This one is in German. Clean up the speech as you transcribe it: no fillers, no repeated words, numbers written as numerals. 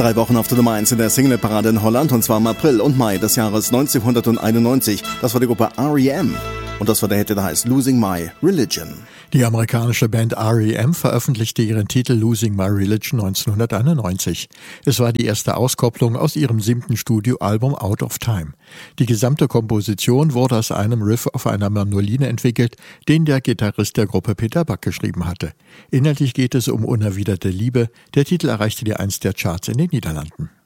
3 Wochen auf der Nummer 1 in der Singleparade in Holland, und zwar im April und Mai des Jahres 1991. Das war die Gruppe R.E.M. und das war der Hit, der heißt Losing My Religion. Die amerikanische Band R.E.M. veröffentlichte ihren Titel Losing My Religion 1991. Es war die erste Auskopplung aus ihrem 7. Studioalbum Out of Time. Die gesamte Komposition wurde aus einem Riff auf einer Mandoline entwickelt, den der Gitarrist der Gruppe Peter Buck geschrieben hatte. Inhaltlich geht es um unerwiderte Liebe. Der Titel erreichte die 1 der Charts in den Niederlanden.